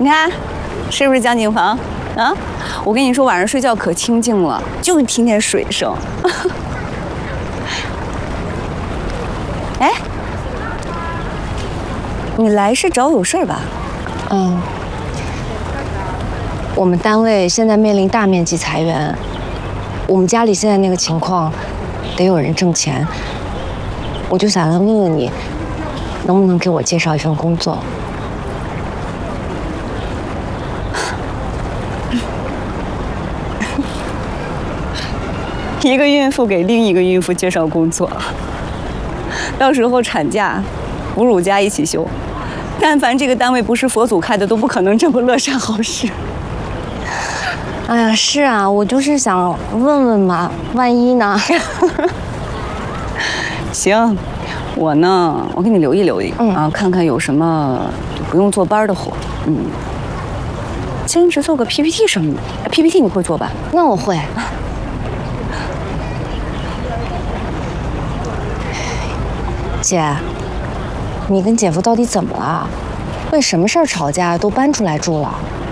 你看，是不是江景房？啊，我跟你说，晚上睡觉可清静了，就听见水声。哎，你来是找我有事儿吧？ 嗯，我们单位现在面临大面积裁员，我们家里现在那个情况，得有人挣钱，我就想来问问你，能不能给我介绍一份工作？ 一个孕妇给另一个孕妇介绍工作，到时候产假、哺乳假一起休。但凡这个单位不是佛祖开的，都不可能这么乐善好施。 哎呀，是啊，我就是想问问嘛，万一呢？ 行，我呢，我给你留意留意啊，看看有什么不用坐班的活。兼职做个 PPT 什么的，PPT 你会做吧？ 那我会。姐，你跟姐夫到底怎么了？为什么事儿吵架都搬出来住了？